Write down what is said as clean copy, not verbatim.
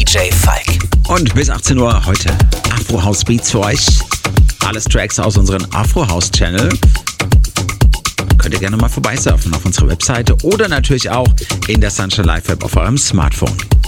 DJ Falk. Und bis 18 Uhr heute Afro House Beats für euch. Alles Tracks aus unserem Afro House Channel. Könnt ihr gerne mal vorbeisurfen auf unserer Webseite oder natürlich auch in der Sunshine Live App auf eurem Smartphone.